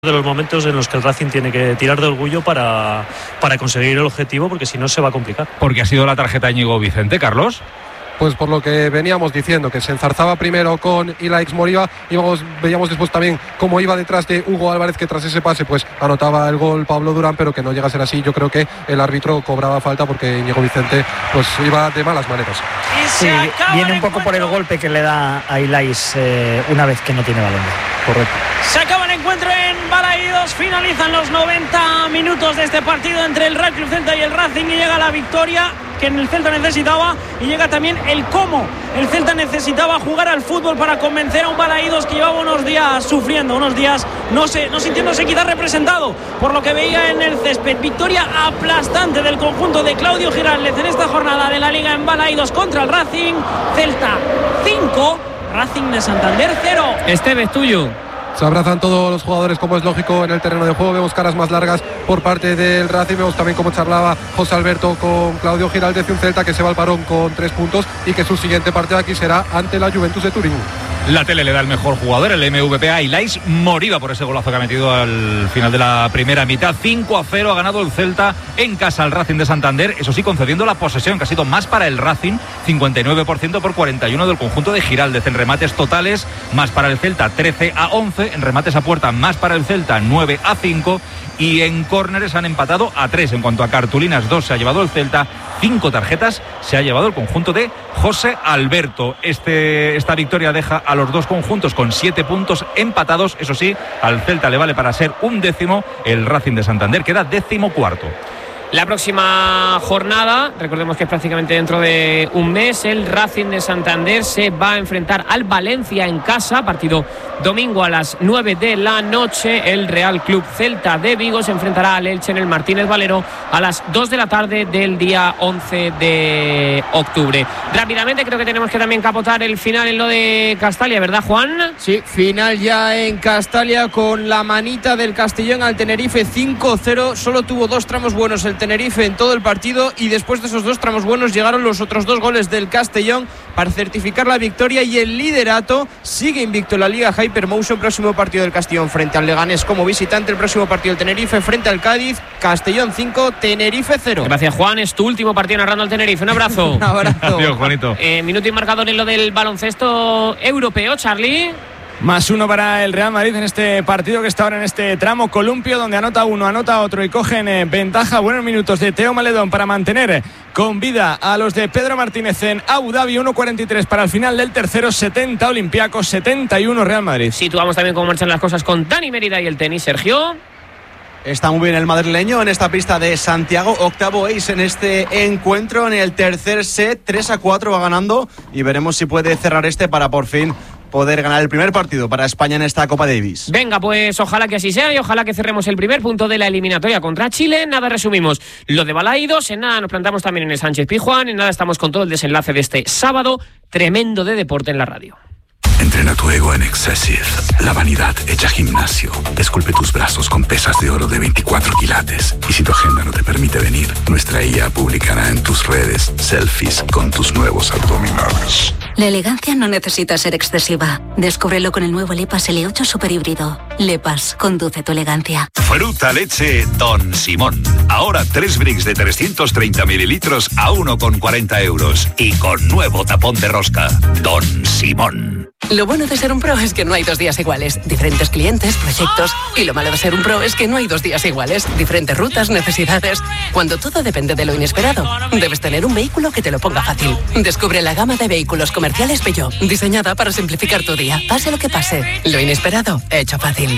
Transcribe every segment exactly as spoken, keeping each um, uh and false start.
de los momentos en los que el Racing tiene que tirar de orgullo para, para conseguir el objetivo, porque si no se va a complicar. Porque ha sido la tarjeta de Íñigo Vicente, Carlos. Pues por lo que veníamos diciendo, que se enzarzaba primero con Ilaix Moriba, íbamos, veíamos después también cómo iba detrás de Hugo Álvarez, que tras ese pase pues anotaba el gol Pablo Durán, pero que no llega a ser así. Yo creo que el árbitro cobraba falta porque Íñigo Vicente pues iba de malas maneras. Sí, viene un poco por el golpe que le da a Ilaix eh, una vez que no tiene balón. Correcto. Se acaba el encuentro en Balaídos, finalizan los noventa minutos de este partido entre el Real Club Celta y el Racing y llega la victoria que el Celta necesitaba y llega también el cómo el Celta necesitaba jugar al fútbol para convencer a un Balaídos que llevaba unos días sufriendo, unos días no, sé, no sintiéndose quizás representado por lo que veía en el césped. Victoria aplastante del conjunto de Claudio Giraldez en esta jornada de la Liga en Balaídos contra el Racing. Celta cinco, Racing de Santander cero. Esteve, es tuyo. Se abrazan todos los jugadores, como es lógico, en el terreno de juego. Vemos caras más largas por parte del Racing. Vemos también cómo charlaba José Alberto con Claudio Giraldez, un Celta que se va al parón con tres puntos y que su siguiente partido aquí será ante la Juventus de Turín. La tele le da el mejor jugador, el M V P a Ilaix Moriba, por ese golazo que ha metido al final de la primera mitad. cinco a cero ha ganado el Celta en casa al Racing de Santander, eso sí, concediendo la posesión, que ha sido más para el Racing, cincuenta y nueve por ciento por cuarenta y uno del conjunto de Giraldez. En remates totales, más para el Celta, trece a once. En remates a puerta, más para el Celta, nueve a cinco. Y en córneres han empatado a tres. En cuanto a cartulinas, dos se ha llevado el Celta, cinco tarjetas se ha llevado el conjunto de José Alberto. Este, esta victoria deja a los dos conjuntos con siete puntos empatados. Eso sí, al Celta le vale para ser un décimo. El Racing de Santander queda décimo cuarto. La próxima jornada, recordemos que es prácticamente dentro de un mes, el Racing de Santander se va a enfrentar al Valencia en casa, partido domingo a las nueve de la noche. El Real Club Celta de Vigo se enfrentará al Elche en el Martínez Valero a las dos de la tarde del día once de octubre. Rápidamente, creo que tenemos que también capotar el final en lo de Castalia, ¿verdad, Juan? Sí, final ya en Castalia con la manita del Castellón al Tenerife cinco cero. Solo tuvo dos tramos buenos el Tenerife en todo el partido y después de esos dos tramos buenos llegaron los otros dos goles del Castellón para certificar la victoria y el liderato. Sigue invicto en la Liga Hypermotion. Próximo partido del Castellón frente al Leganés como visitante. El próximo partido del Tenerife frente al Cádiz. Castellón cinco, Tenerife cero. Gracias, Juan, es tu último partido narrando al Tenerife. Un abrazo. Un abrazo. Adiós, Juanito. eh, Minuto y marcador en lo del baloncesto europeo, Charlie. Más uno para el Real Madrid en este partido que está ahora en este tramo columpio, donde anota uno, anota otro y cogen eh, ventaja. Buenos minutos de Teo Maledón para mantener con vida a los de Pedro Martínez en Abu Dhabi. uno cuarenta y tres para el final del tercero. setenta Olympiacos, setenta y uno Real Madrid. Situamos también cómo marchan las cosas con Dani Mérida y el tenis. Sergio. Está muy bien el madrileño en esta pista de Santiago. Octavo ace en este encuentro. En el tercer set, tres a cuatro va ganando. Y veremos si puede cerrar este para por fin poder ganar el primer partido para España en esta Copa Davis. Venga, pues ojalá que así sea y ojalá que cerremos el primer punto de la eliminatoria contra Chile. Nada, resumimos lo de Balaídos, en nada nos plantamos también en el Sánchez Pizjuán, en nada estamos con todo el desenlace de este sábado tremendo de deporte en la radio. Entrena tu ego en Excessive, la vanidad hecha gimnasio. Esculpe tus brazos con pesas de oro de veinticuatro quilates. Y si tu agenda no te permite venir, nuestra I A publicará en tus redes selfies con tus nuevos abdominales. La elegancia no necesita ser excesiva. Descúbrelo con el nuevo Lepas L ocho Super Híbrido. Lepas, conduce tu elegancia. Fruta leche Don Simón. Ahora tres bricks de trescientos treinta mililitros a uno con cuarenta euros. Y con nuevo tapón de rosca. Don Simón. Lo bueno de ser un pro es que no hay dos días iguales. Diferentes clientes, proyectos. Y lo malo de ser un pro es que no hay dos días iguales. Diferentes rutas, necesidades. Cuando todo depende de lo inesperado, debes tener un vehículo que te lo ponga fácil. Descubre la gama de vehículos comerciales Peugeot, diseñada para simplificar tu día. Pase lo que pase, lo inesperado, hecho fácil.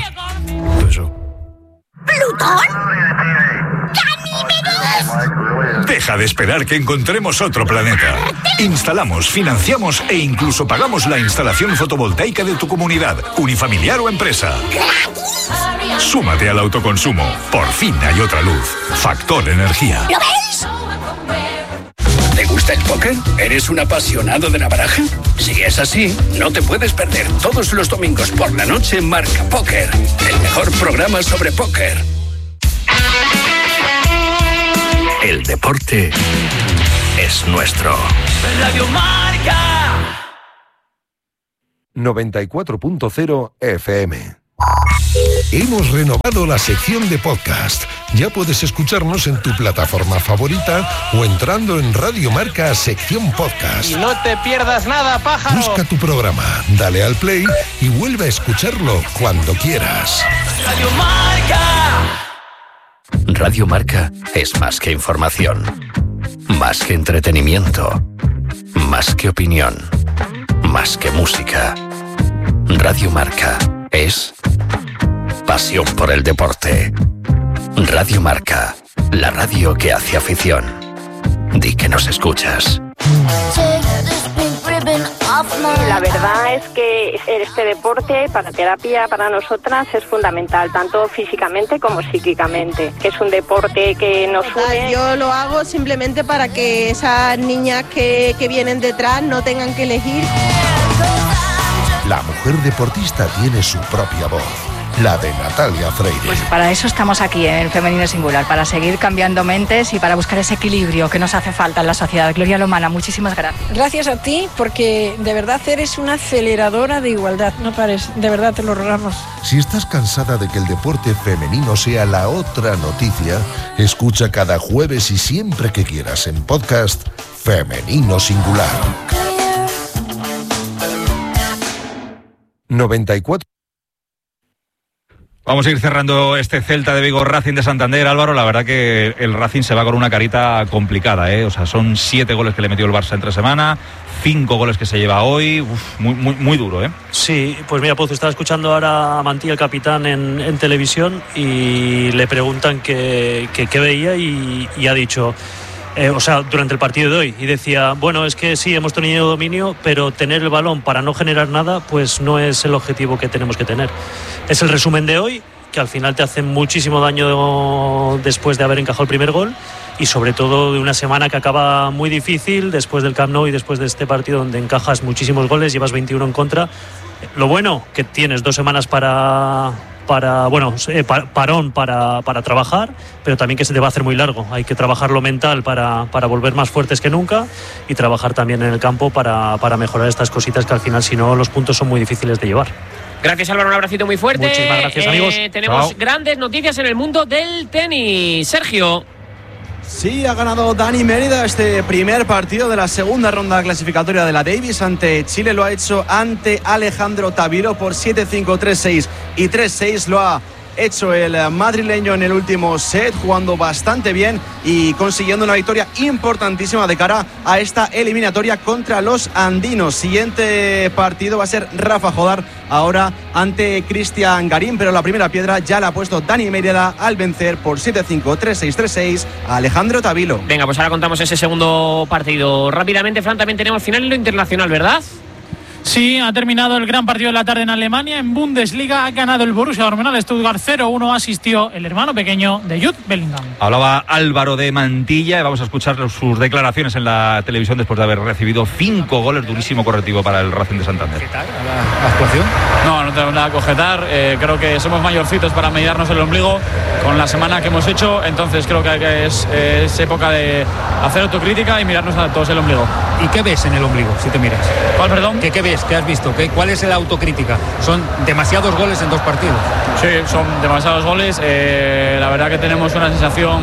¿Plutón? ¡Ganímedes! Deja de esperar que encontremos otro planeta. Instalamos, financiamos e incluso pagamos la instalación fotovoltaica de tu comunidad, unifamiliar o empresa. ¡Gratis! Súmate al autoconsumo. Por fin hay otra luz. Factor Energía. ¿Lo veis? ¿Te gusta el póker? ¿Eres un apasionado de la baraja? Si es así, no te puedes perder todos los domingos por la noche Marca Póker, el mejor programa sobre póker. El deporte es nuestro. Radio Marca. noventa y cuatro punto cero F M. Hemos renovado la sección de podcast. Ya puedes escucharnos en tu plataforma favorita o entrando en Radio Marca sección podcast. Y no te pierdas nada, pájaro. Busca tu programa, dale al play y vuelve a escucharlo cuando quieras. Radio Marca. Radio Marca es más que información, más que entretenimiento, más que opinión, más que música. Radio Marca es pasión por el deporte. Radio Marca, la radio que hace afición. Di que nos escuchas. La verdad es que este deporte para terapia para nosotras es fundamental, tanto físicamente como psíquicamente. Es un deporte que nos une. Yo lo hago simplemente para que esas niñas que, que vienen detrás no tengan que elegir. La mujer deportista tiene su propia voz, la de Natalia Freire. Pues para eso estamos aquí en Femenino Singular, para seguir cambiando mentes y para buscar ese equilibrio que nos hace falta en la sociedad. Gloria Lomana, muchísimas gracias. Gracias a ti, porque de verdad eres una aceleradora de igualdad. No pares, de verdad te lo rogamos. Si estás cansada de que el deporte femenino sea la otra noticia, escucha cada jueves y siempre que quieras en podcast Femenino Singular. noventa y cuatro. Vamos a ir cerrando este Celta de Vigo Racing de Santander, Álvaro. La verdad que el Racing se va con una carita complicada, ¿eh? O sea, son siete goles que le metió el Barça entre semana, cinco goles que se lleva hoy. Uf, muy, muy, muy duro, ¿eh? Sí, pues mira, Pozo, estaba escuchando ahora a Mantilla, el capitán, en, en televisión, y le preguntan qué veía y, y ha dicho... Eh, o sea, durante el partido de hoy, y decía, bueno, es que sí, hemos tenido dominio, pero tener el balón para no generar nada, pues no es el objetivo que tenemos que tener. Es el resumen de hoy, que al final te hace muchísimo daño después de haber encajado el primer gol, y sobre todo de una semana que acaba muy difícil, después del Camp Nou y después de este partido donde encajas muchísimos goles, llevas veintiuno en contra. Lo bueno, que tienes dos semanas para... para bueno eh, parón para, para trabajar, pero también que se te va a hacer muy largo. Hay que trabajar lo mental para, para volver más fuertes que nunca, y trabajar también en el campo para, para mejorar estas cositas que al final, si no, los puntos son muy difíciles de llevar. Gracias, Álvaro, un abracito muy fuerte. Muchísimas gracias, amigos. Eh, tenemos Chao. Grandes noticias en el mundo del tenis. Sergio. Sí, ha ganado Dani Mérida este primer partido de la segunda ronda clasificatoria de la Davis ante Chile. Lo ha hecho ante Alejandro Tavilo por siete cinco, tres seis y tres seis. Lo ha hecho el madrileño en el último set, jugando bastante bien y consiguiendo una victoria importantísima de cara a esta eliminatoria contra los andinos. Siguiente partido va a ser Rafa Jodar ahora ante Cristian Garín, pero la primera piedra ya la ha puesto Dani Mérida al vencer por siete cinco, tres seis, tres seis a Alejandro Tavilo. Venga, pues ahora contamos ese segundo partido rápidamente. Fran, también tenemos final en lo internacional, ¿verdad? Sí, ha terminado el gran partido de la tarde en Alemania. En Bundesliga ha ganado el Borussia Dortmund al Stuttgart cero uno. Asistió el hermano pequeño de Jude Bellingham. Hablaba Álvaro de Mantilla y vamos a escuchar sus declaraciones en la televisión después de haber recibido cinco goles. Durísimo correctivo para el Racing de Santander. ¿Qué tal la actuación? No, no tengo nada que objetar. Eh, creo que somos mayorcitos para mirarnos el ombligo con la semana que hemos hecho. Entonces creo que es, es época de hacer autocrítica y mirarnos a todos el ombligo. ¿Y qué ves en el ombligo, si te miras? ¿Cuál, perdón? ¿Qué, qué ves? ¿Qué has visto? ¿Qué, ¿Cuál es la autocrítica? Son demasiados goles en dos partidos. Sí, son demasiados goles. Eh, la verdad que tenemos una sensación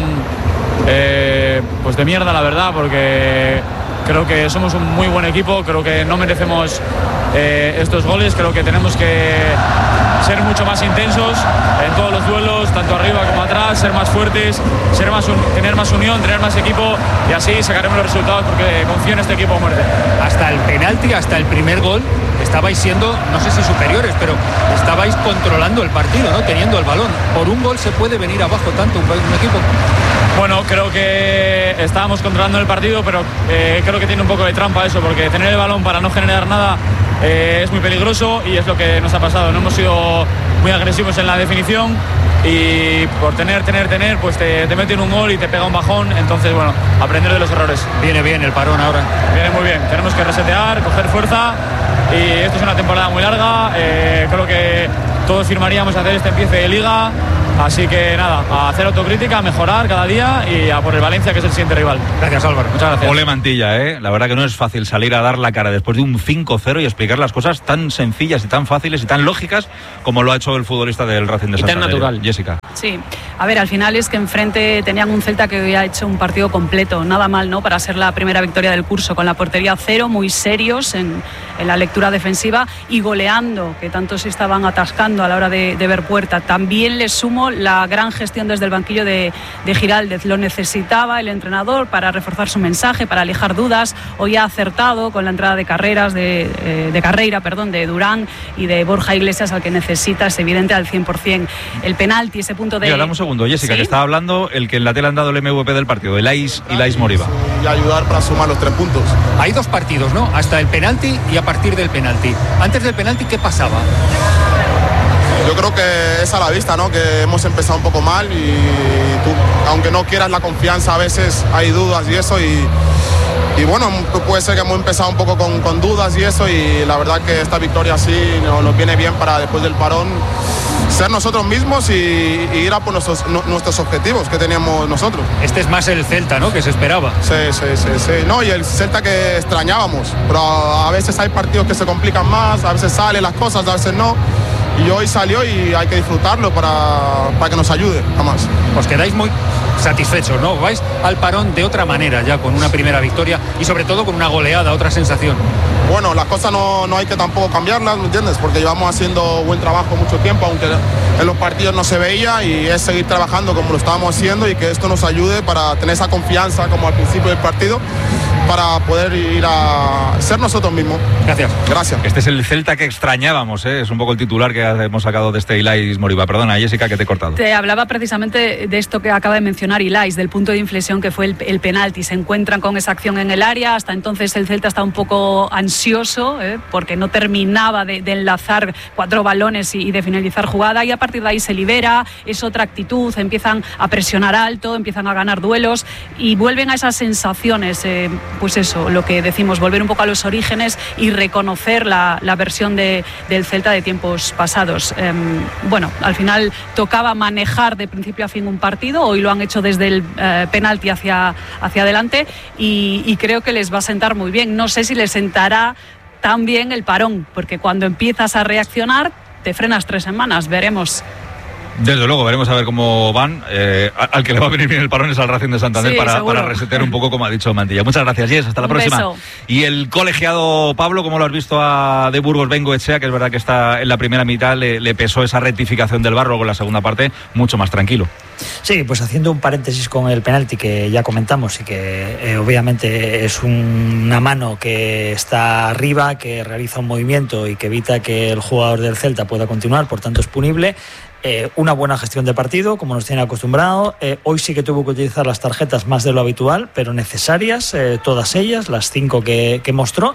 eh, pues de mierda, la verdad, porque creo que somos un muy buen equipo. Creo que no merecemos eh, estos goles. Creo que tenemos que ser mucho más intensos en todos los duelos, tanto arriba como atrás, ser más fuertes, ser más un, tener más unión, tener más equipo, y así sacaremos los resultados, porque confío en este equipo a muerte. Hasta el penalti, hasta el primer gol, estabais siendo, no sé si superiores, pero estabais controlando el partido, ¿no? Teniendo el balón. Por un gol se puede venir abajo tanto un, un equipo. Bueno, creo que estábamos controlando el partido, pero eh, creo que tiene un poco de trampa eso, porque tener el balón para no generar nada eh, es muy peligroso, y es lo que nos ha pasado. No hemos sido muy agresivos en la definición, y por tener, tener, tener, pues te, te meten un gol y te pega un bajón. Entonces, bueno, aprender de los errores. Viene bien el parón ahora. Viene muy bien. Tenemos que resetear, coger fuerza, y esto es una temporada muy larga. Eh, creo que todos firmaríamos hacer este empiece de liga, Así que nada, a hacer autocrítica, a mejorar cada día y a por el Valencia, que es el siguiente rival. Gracias, Álvaro. Muchas gracias. Ole Mantilla, ¿eh? La verdad que no es fácil salir a dar la cara después de un cinco cero y explicar las cosas tan sencillas y tan fáciles y tan lógicas como lo ha hecho el futbolista del Racing de Santander. Y tan natural. Jessica. Sí, a ver, al final es que enfrente tenían un Celta que había hecho un partido completo, nada mal, ¿no? Para ser la primera victoria del curso, con la portería cero, muy serios en, en la lectura defensiva y goleando, que tanto se estaban atascando a la hora de, de ver puerta. También les sumo la gran gestión desde el banquillo de, de Giraldez. Lo necesitaba el entrenador para reforzar su mensaje, para alejar dudas. Hoy ha acertado con la entrada de carreras, de, eh, de Carreira, perdón, de Durán y de Borja Iglesias, al que necesita, es evidente, al cien por ciento. El penalti, ese punto de... Mira, dame un segundo, Jessica, ¿Sí? que estaba hablando el que en la tele han dado el M V P del partido, el Lais y Lais Moriba. Y ayudar para sumar los tres puntos. Hay dos partidos, ¿no? Hasta el penalti y a partir del penalti. Antes del penalti, ¿qué pasaba? Yo creo que es a la vista, ¿no? Que hemos empezado un poco mal y tú, aunque no quieras la confianza, a veces hay dudas y eso y, y bueno, puede ser que hemos empezado un poco con, con dudas y eso y la verdad que esta victoria sí nos, nos viene bien para después del parón ser nosotros mismos y, y ir a por nuestros, no, nuestros objetivos que teníamos nosotros. Este es más el Celta, ¿no? Que se esperaba. Sí, sí, sí, sí. No, y el Celta que extrañábamos, pero a, a veces hay partidos que se complican más, a veces salen las cosas, a veces no. Y hoy salió y hay que disfrutarlo para, para que nos ayude, jamás. Os quedáis muy satisfechos, ¿no? Vais al parón de otra manera ya, con una primera victoria y sobre todo con una goleada, otra sensación. Bueno, las cosas no, no hay que tampoco cambiarlas, ¿me entiendes? Porque llevamos haciendo buen trabajo mucho tiempo, aunque en los partidos no se veía, y es seguir trabajando como lo estábamos haciendo y que esto nos ayude para tener esa confianza como al principio del partido, para poder ir a ser nosotros mismos. Gracias. Gracias. Este es el Celta que extrañábamos, ¿eh? Es un poco el titular que hemos sacado de este Ilais Moriba. Perdona, Jessica, que te he cortado. Te hablaba precisamente de esto que acaba de mencionar Ilais, del punto de inflexión que fue el, el penalti. Se encuentran con esa acción en el área. Hasta entonces el Celta está un poco ansioso, ¿eh? Porque no terminaba de, de enlazar cuatro balones y, y de finalizar jugada, y a partir de ahí se libera, es otra actitud, empiezan a presionar alto, empiezan a ganar duelos y vuelven a esas sensaciones, eh, pues eso, lo que decimos, volver un poco a los orígenes y reconocer la, la versión de, del Celta de tiempos pasados. Eh, bueno, al final tocaba manejar de principio a fin un partido, hoy lo han hecho desde el eh, penalti hacia, hacia adelante y, y creo que les va a sentar muy bien. No sé si les sentará tan bien el parón, porque cuando empiezas a reaccionar te frenas tres semanas, veremos. Desde luego, veremos a ver cómo van. Eh, al que le va a venir bien el parón es al Racing de Santander, sí, para, para resetear un poco, como ha dicho Mantilla. Muchas gracias, Jess. Hasta la un próxima. Beso. Y el colegiado Pablo, ¿cómo lo has visto a de Burgos Bengoechea? Que es verdad que está en la primera mitad, le, le pesó esa rectificación del VAR, luego en la segunda parte, mucho más tranquilo. Sí, pues haciendo un paréntesis con el penalti que ya comentamos y que eh, obviamente es un, una mano que está arriba, que realiza un movimiento y que evita que el jugador del Celta pueda continuar, por tanto es punible. Eh, una buena gestión de partido, como nos tiene acostumbrado. Eh, hoy sí que tuvo que utilizar las tarjetas más de lo habitual, pero necesarias, eh, todas ellas, las cinco que, que mostró.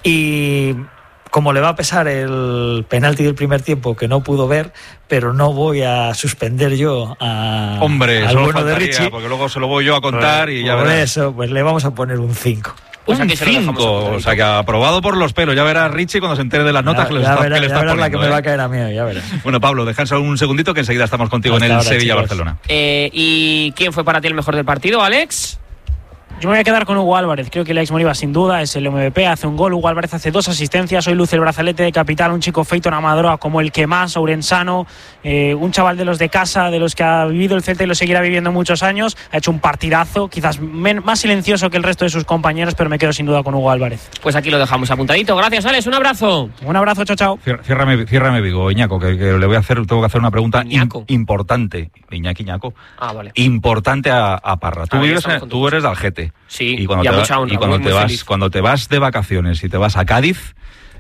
Y como le va a pesar el penalti del primer tiempo, que no pudo ver, pero no voy a suspender yo a, Hombre, al solo bueno de Richie, porque luego se lo voy yo a contar por, y ya por verás. Eso, pues le vamos a poner un cinco. Pues un cinco, o sea que aprobado por los pelos. Ya verás Richie cuando se entere de las notas ya, que le está, verá, que le está poniendo. La que ¿eh? me va a caer a mí, ya verás. Bueno, Pablo, descansa un segundito que enseguida estamos contigo Hasta en el Sevilla-Barcelona. Eh, ¿Y quién fue para ti el mejor del partido, Alex? Yo me voy a quedar con Hugo Álvarez. Creo que Ilais Moriba sin duda es el M V P, hace un gol. Hugo Álvarez hace dos asistencias. Hoy luce el brazalete de capitán, un chico feito en Amadroa como el que más, ourensano, eh, un chaval de los de casa, de los que ha vivido el Celta y lo seguirá viviendo muchos años. Ha hecho un partidazo, quizás men- más silencioso que el resto de sus compañeros, pero me quedo sin duda con Hugo Álvarez. Pues aquí lo dejamos apuntadito. Gracias, Alex. Un abrazo. Un abrazo, chao, chao. Ciérrame, ciérrame Vigo, Iñaco, que, que le voy a hacer, tengo que hacer una pregunta in, importante. Iñaki, Iñaco. Ah, vale. Importante a, a Parra. Tú, ah, vives en, tú eres de Algete. Sí, y cuando y te, mucha honra, y cuando muy, te muy vas feliz. cuando te vas de vacaciones y te vas a Cádiz,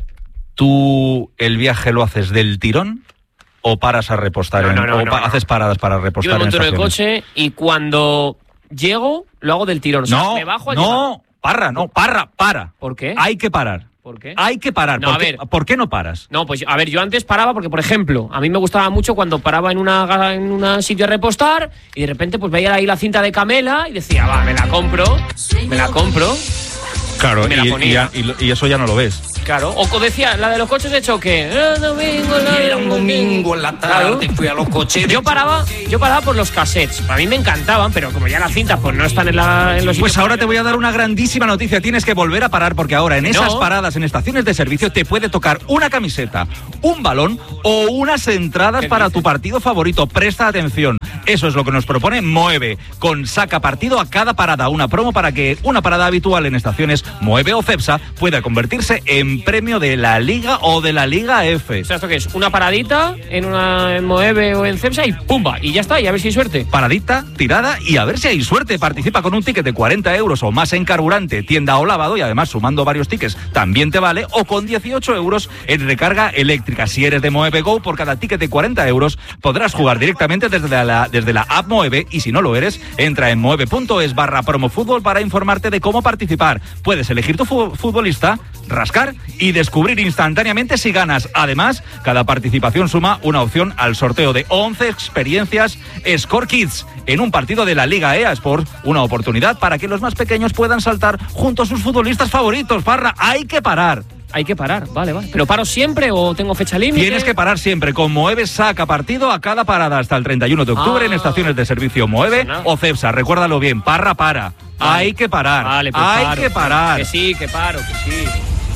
¿tú el viaje lo haces del tirón o paras a repostar? No, en, no, no, o no, pa- no. haces paradas para Yo repostar me monto en en el estaciones? coche y cuando llego lo hago del tirón. O sea, No, me bajo al no, llegar. Parra, no, Parra, para. ¿Por qué? Hay que parar. ¿Por qué? Hay que parar. No, ¿Por, a qué, ver. ¿Por qué no paras? No, pues a ver, yo antes paraba porque, por ejemplo, a mí me gustaba mucho cuando paraba en una en un sitio a repostar y de repente pues veía ahí la cinta de Camela y decía, va, me la compro, me la compro. Claro, me la y, ponía. y, y, y eso ya no lo ves. Claro, o decía, la de los coches de choque. Era un domingo, la Era un domingo en la tarde, claro. fui a los coches. Yo paraba, yo paraba por los cassettes. A mí me encantaban, pero como ya las cintas pues no están en, la, en los... Pues ahora te voy a dar una grandísima noticia. Tienes que volver a parar porque ahora en No. esas paradas, en estaciones de servicio, te puede tocar una camiseta, un balón o unas entradas para tu partido favorito. Presta atención. Eso es lo que nos propone Moeve, con saca partido a cada parada. Una promo para que una parada habitual en estaciones Moeve o Cepsa pueda convertirse en premio de la Liga o de la Liga F. O sea, ¿esto qué es? Una paradita en una en Moeve o en Cepsa y ¡pumba! Y ya está, y a ver si hay suerte. Paradita, tirada y a ver si hay suerte. Participa con un ticket de cuarenta euros o más en carburante, tienda o lavado, y además sumando varios tickets también te vale, o con dieciocho euros en recarga eléctrica. Si eres de Moeve Go, por cada ticket de cuarenta euros podrás jugar directamente desde la, desde la app Moeve, y si no lo eres, entra en moeve.es barra promofútbol para informarte de cómo participar. Puedes elegir tu futbolista, rascar y descubrir instantáneamente si ganas. Además, cada participación suma una opción al sorteo de once experiencias Score Kids en un partido de la Liga E A Sport, una oportunidad para que los más pequeños puedan saltar junto a sus futbolistas favoritos. Parra, hay que parar. Hay que parar, vale, vale. ¿Pero paro siempre o tengo fecha límite? Tienes que parar siempre. Con Moeve saca partido a cada parada hasta el treinta y uno de octubre ah. en estaciones de servicio Moeve no. o Cepsa. Recuérdalo bien, Parra, para. Vale. Hay que parar. Vale, pues Hay paro, que parar. Que sí, que paro, que sí.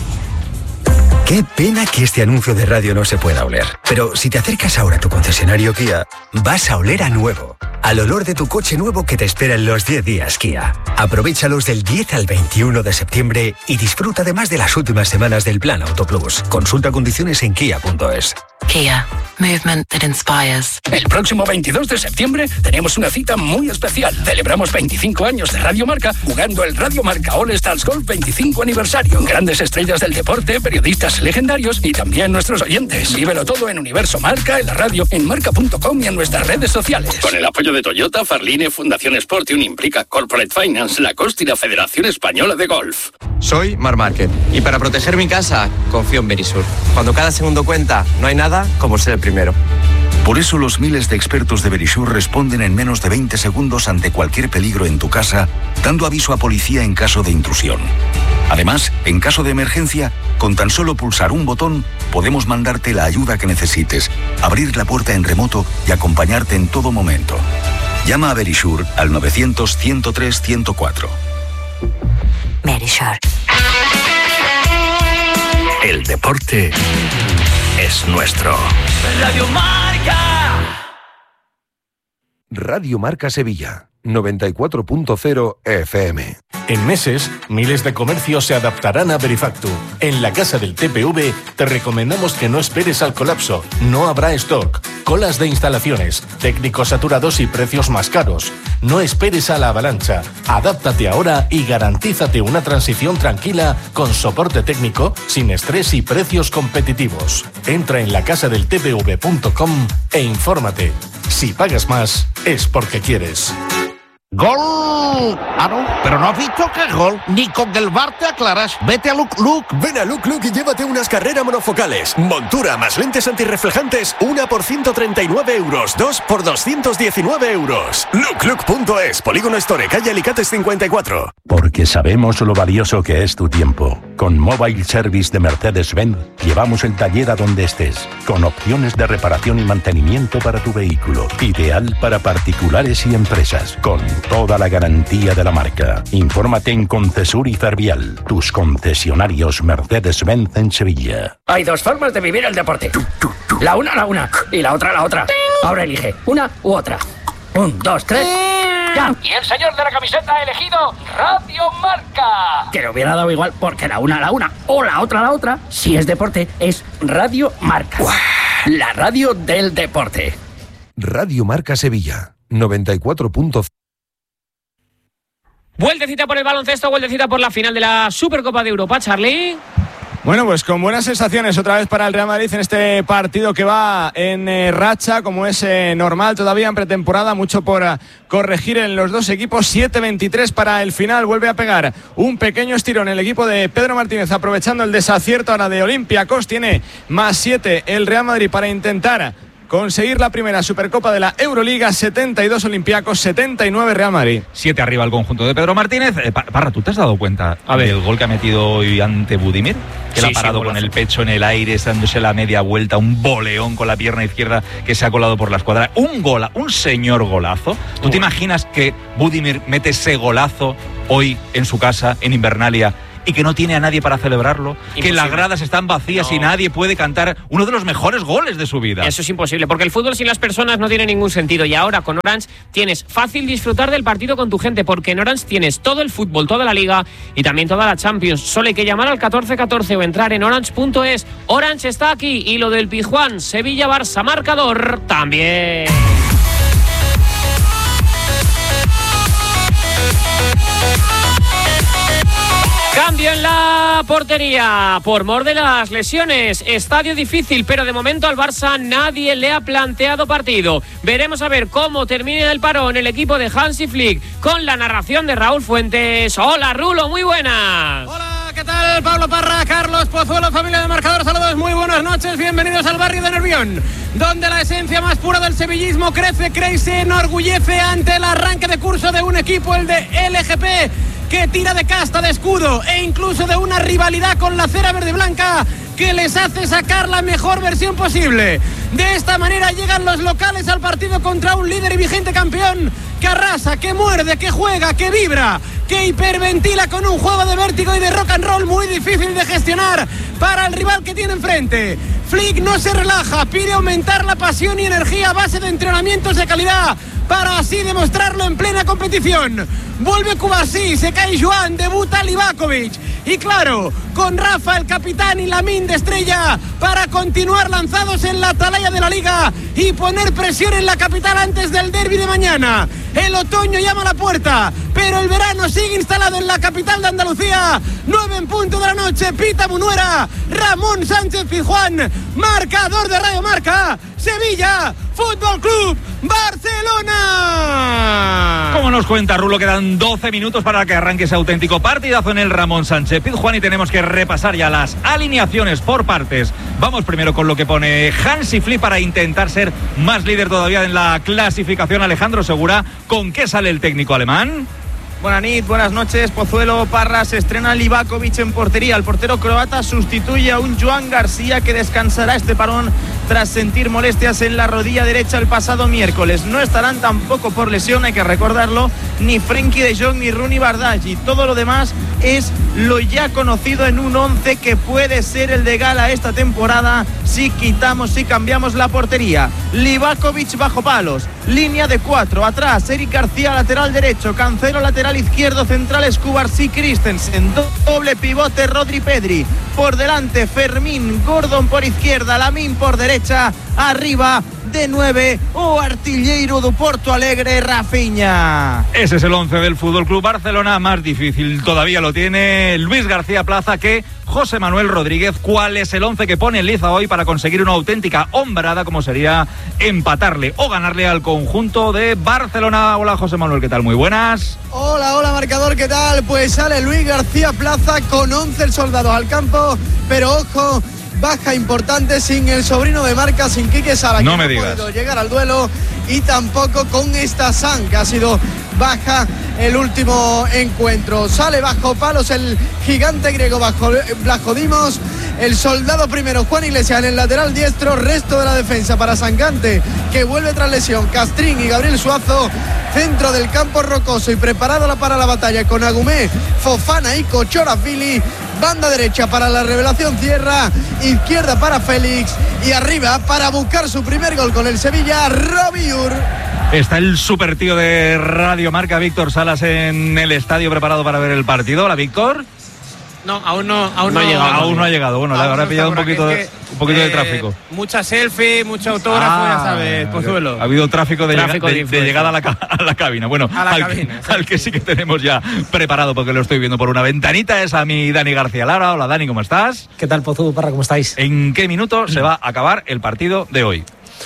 Qué pena que este anuncio de radio no se pueda oler. Pero si te acercas ahora a tu concesionario Kia, vas a oler a nuevo. Al olor de tu coche nuevo que te espera en los diez días Kia. Aprovéchalos del diez al veintiuno de septiembre y disfruta además de las últimas semanas del Plan Auto Plus. Consulta condiciones en kia punto es. Kia. Movement that inspires. El próximo veintidós de septiembre tenemos una cita muy especial. Celebramos veinticinco años de Radio Marca jugando el Radio Marca All Stars Golf veinticinco aniversario. Grandes estrellas del deporte, periodistas legendarios y también nuestros oyentes. Vívelo todo en Universo Marca, en la radio, en marca punto com y en nuestras redes sociales. Con el apoyo de Toyota, Farline, Fundación Sportium, Implica Corporate Finance, la Costa y la Federación Española de Golf. Soy Mar Márquez y para proteger mi casa confío en Verisur. Cuando cada segundo cuenta, no hay nada como ser el primero. Por eso los miles de expertos de Verisur responden en menos de veinte segundos ante cualquier peligro en tu casa, dando aviso a policía en caso de intrusión. Además, en caso de emergencia, con tan solo pulsar un botón, podemos mandarte la ayuda que necesites, abrir la puerta en remoto y acompañarte en todo momento. Llama a Verisur al novecientos, ciento tres, ciento cuatro. Verisur. El deporte es nuestro. Radio Marca. Radio Marca Sevilla, noventa y cuatro punto cero F M. En meses, miles de comercios se adaptarán a Verifactu. En la casa del T P V te recomendamos que no esperes al colapso. No habrá stock, colas de instalaciones, técnicos saturados y precios más caros. No esperes a la avalancha. Adáptate ahora y garantízate una transición tranquila con soporte técnico, sin estrés y precios competitivos. Entra en la casa del T P V punto com e infórmate. Si pagas más, es porque quieres. ¡Gol! Ah, no, pero no has visto que es gol. Ni con el V A R te aclaras. Vete a Look Look. Ven a Look Look y llévate unas carreras monofocales. Montura más lentes antirreflejantes, una por ciento treinta y nueve euros, dos por doscientos diecinueve euros. look look punto es, Polígono Store, calle Alicates cincuenta y cuatro. Porque sabemos lo valioso que es tu tiempo. Con Mobile Service de Mercedes-Benz llevamos el taller a donde estés, con opciones de reparación y mantenimiento para tu vehículo. Ideal para particulares y empresas, con toda la garantía de la marca. Infórmate en Concesur y Fervial, tus concesionarios Mercedes-Benz en Sevilla. Hay dos formas de vivir el deporte. La una, la una, y la otra, la otra. Ahora elige una u otra. Un, dos, tres... ¡Ya! Y el señor de la camiseta ha elegido Radio Marca. Que le hubiera dado igual porque la una, la una, o la otra, la otra. Si es deporte, es Radio Marca. ¡Uah! La radio del deporte. Radio Marca Sevilla, noventa y cuatro punto cero. Vueltecita por el baloncesto, vueltecita por la final de la Supercopa de Europa, Charlie. Bueno, pues con buenas sensaciones otra vez para el Real Madrid en este partido que va en eh, racha, como es eh, normal todavía en pretemporada, mucho por uh, corregir en los dos equipos. Siete veintitrés para el final, vuelve a pegar un pequeño estirón el equipo de Pedro Martínez, aprovechando el desacierto ahora de Olympiacos. Tiene más siete el Real Madrid para intentar conseguir la primera Supercopa de la Euroliga. Setenta y dos Olympiacos, setenta y nueve Real Madrid. Siete arriba el conjunto de Pedro Martínez. Eh, Parra, ¿tú te has dado cuenta A ver. del gol que ha metido hoy ante Budimir? Que Sí, le ha parado sí, con golazo. el pecho en el aire, dándose la media vuelta, un boleón con la pierna izquierda que se ha colado por la escuadra. Un gola, un señor golazo. ¿Tú te imaginas que Budimir mete ese golazo hoy en su casa, en Invernalia, y que no tiene a nadie para celebrarlo? Imposible. Que las gradas están vacías No. y nadie puede cantar uno de los mejores goles de su vida. Eso es imposible, porque el fútbol sin las personas no tiene ningún sentido. Y ahora con Orange tienes fácil disfrutar del partido con tu gente, porque en Orange tienes todo el fútbol, toda la liga y también toda la Champions. Solo hay que llamar al catorce catorce o entrar en orange punto es. Orange está aquí, y lo del Pizjuán, Sevilla-Barça, marcador también. Cambio en la portería por mor de las lesiones. Estadio difícil, pero de momento al Barça nadie le ha planteado partido. Veremos a ver cómo termina el parón el equipo de Hansi Flick, con la narración de Raúl Fuentes. Hola, Rulo, muy buenas. Hola, ¿qué tal? Pablo Parra, Carlos Pozuelo, familia de Marcador, saludos, muy buenas noches, bienvenidos al barrio de Nervión, donde la esencia más pura del sevillismo crece, crece, enorgullece ante el arranque de curso de un equipo, el de L G P, que tira de casta, de escudo e incluso de una rivalidad con la cera verde blanca que les hace sacar la mejor versión posible. De esta manera llegan los locales al partido contra un líder y vigente campeón que arrasa, que muerde, que juega, que vibra, que hiperventila con un juego de vértigo y de rock and roll muy difícil de gestionar para el rival que tiene enfrente. Flick no se relaja, pide aumentar la pasión y energía a base de entrenamientos de calidad para así demostrarlo en plena competición. Vuelve Kubasi, se cae Joan, debuta Livakovic. Y claro, con Rafa, el capitán, y Lamine de estrella para continuar lanzados en la atalaya de la liga y poner presión en la capital antes del derbi de mañana. El otoño llama a la puerta, pero el verano sigue instalado en la capital de Andalucía. Nueve en punto de la noche, pita Munuera, Ramón Sánchez Pizjuán, marcador de Radio Marca, Sevilla Fútbol Club Barcelona. Como nos cuenta Rulo, quedan doce minutos para que arranque ese auténtico partidazo en el Ramón Sánchez Pizjuán y tenemos que repasar ya las alineaciones por partes. Vamos primero con lo que pone Hansi Flick para intentar ser más líder todavía en la clasificación. Alejandro Segura, ¿con qué sale el técnico alemán? Buenas noches, buenas noches, Pozuelo, Parra. Se estrena Livakovic en portería. El portero croata sustituye a un Joan García que descansará este parón tras sentir molestias en la rodilla derecha el pasado miércoles. No estarán tampoco por lesión, hay que recordarlo, ni Frenkie de Jong ni Rooney Bardghji. Todo lo demás es lo ya conocido en un once que puede ser el de gala esta temporada si quitamos, si cambiamos la portería. Livakovic bajo palos, línea de cuatro, atrás Eric García lateral derecho, Cancelo lateral izquierdo, centrales Cubarsí, Christensen, doble pivote Rodri Pedri, por delante Fermín, Gordon por izquierda, Lamine por derecha, arriba de nueve o artilleiro do Porto Alegre, Rafinha. Ese es el once del Fútbol Club Barcelona. Más difícil todavía lo tiene Luis García Plaza que José Manuel Rodríguez. ¿Cuál es el once que pone en liza hoy para conseguir una auténtica hombrada, como sería empatarle o ganarle al conjunto de Barcelona? Hola José Manuel, ¿qué tal? Muy buenas. Hola, hola marcador, ¿qué tal? Pues sale Luis García Plaza con once soldados al campo, pero ojo, baja importante sin el sobrino de Marca, sin Quique Sala, no que me no digas. ha podido llegar al duelo, y tampoco con esta San, que ha sido baja el último encuentro. Sale bajo palos el gigante griego bajo Blachodimos, el soldado primero Juan Iglesias en el lateral diestro, resto de la defensa para Sangante, que vuelve tras lesión, Castrín y Gabriel Suazo, centro del campo rocoso y preparado para la batalla con Agumé, Fofana y Kochoravili, banda derecha para la revelación Sierra, izquierda para Félix y arriba para buscar su primer gol con el Sevilla, Robiur. Está el super tío de Radio Marca, Víctor Salas, en el estadio preparado para ver el partido. Hola, Víctor. No, aún no, aún no, no, ha llegado, aún no ha llegado. Bueno, le habrá no pillado un poquito, de, un poquito eh, de tráfico. Mucha selfie, mucho autógrafo, ah, ya sabes, Pozuelo. Ha habido tráfico de, tráfico llega, de, de llegada a la, a la cabina. Bueno, a la al, cabina, que, al que sí que tenemos ya preparado, porque lo estoy viendo por una ventanita, es a mi Dani García Lara. Hola, Dani, ¿cómo estás? ¿Qué tal, Pozuelo, Parra? ¿Cómo estáis? ¿En qué minuto se va a acabar el partido de hoy?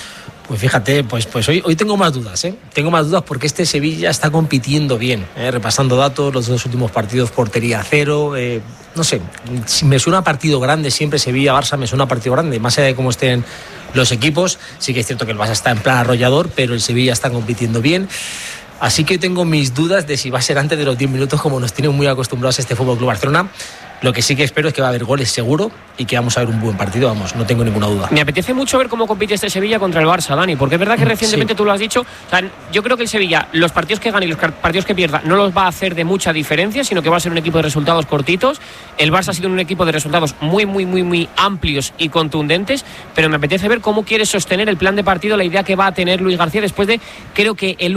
Pues fíjate, pues, pues hoy, hoy tengo más dudas, ¿eh? Tengo más dudas porque este Sevilla está compitiendo bien, ¿eh? Repasando datos, los dos últimos partidos portería cero, eh, no sé, si me suena a partido grande, siempre Sevilla-Barça me suena a partido grande, más allá de cómo estén los equipos, sí que es cierto que el Barça está en plan arrollador, pero el Sevilla está compitiendo bien. Así que tengo mis dudas de si va a ser antes de los diez minutos como nos tienen muy acostumbrados a este F C Barcelona. Lo que sí que espero es que va a haber goles seguro y que vamos a ver un buen partido, vamos, no tengo ninguna duda. Me apetece mucho ver cómo compite este Sevilla contra el Barça, Dani, porque es verdad que recientemente sí. Tú lo has dicho, o sea, yo creo que el Sevilla, los partidos que gane y los partidos que pierda, no los va a hacer de mucha diferencia, sino que va a ser un equipo de resultados cortitos. El Barça ha sido un equipo de resultados muy, muy, muy, muy amplios y contundentes, pero me apetece ver cómo quiere sostener el plan de partido, la idea que va a tener Luis García después de, creo que el